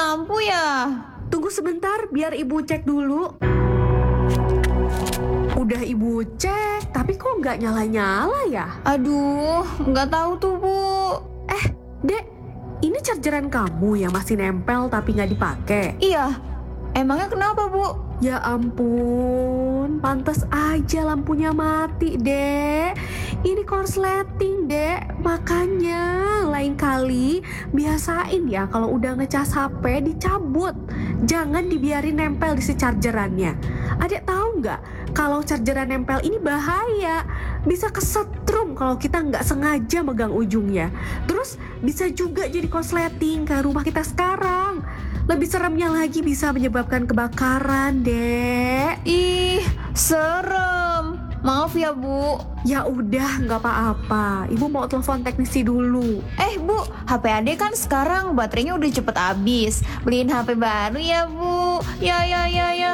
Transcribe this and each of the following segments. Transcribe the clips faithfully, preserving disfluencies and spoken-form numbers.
lampu ya? Tunggu sebentar, biar ibu cek dulu. Udah ibu cek, tapi kok nggak nyala-nyala ya? Aduh, nggak tahu tuh, Bu. Eh, Dek, ini chargeran kamu yang masih nempel tapi nggak dipakai? Iya, emangnya kenapa, Bu? Ya ampun, pantas aja lampunya mati, Dek. Ini korsleting, Dek. Makanya lain kali biasain ya kalau udah ngecas H P dicabut. Jangan dibiarin nempel di si chargerannya. Adek tahu nggak kalau chargeran nempel ini bahaya. Bisa kesetrum kalau kita nggak sengaja megang ujungnya. Terus bisa juga jadi korsleting kayak rumah kita sekarang. Lebih seremnya lagi bisa menyebabkan kebakaran, Dek. Ih, serem. Maaf ya, Bu. Ya udah, nggak apa-apa. Ibu mau telepon teknisi dulu. Eh, Bu, H P Ade kan sekarang baterainya udah cepet habis. Beliin H P baru ya, Bu. Ya, ya, ya, ya.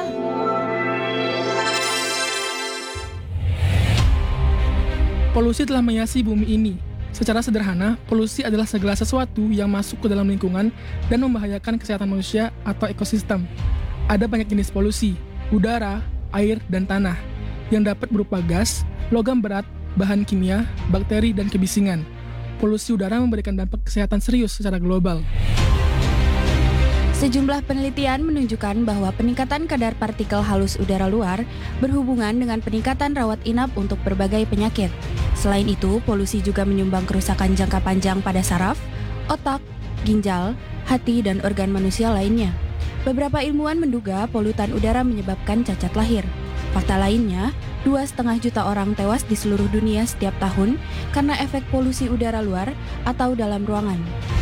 Polusi telah menghiasi bumi ini. Secara sederhana, polusi adalah segala sesuatu yang masuk ke dalam lingkungan dan membahayakan kesehatan manusia atau ekosistem. Ada banyak jenis polusi, udara, air, dan tanah, yang dapat berupa gas, logam berat, bahan kimia, bakteri, dan kebisingan. Polusi udara memberikan dampak kesehatan serius secara global. Sejumlah penelitian menunjukkan bahwa peningkatan kadar partikel halus udara luar berhubungan dengan peningkatan rawat inap untuk berbagai penyakit. Selain itu, polusi juga menyumbang kerusakan jangka panjang pada saraf, otak, ginjal, hati, dan organ manusia lainnya. Beberapa ilmuwan menduga polutan udara menyebabkan cacat lahir. Fakta lainnya, dua setengah juta orang tewas di seluruh dunia setiap tahun karena efek polusi udara luar atau dalam ruangan.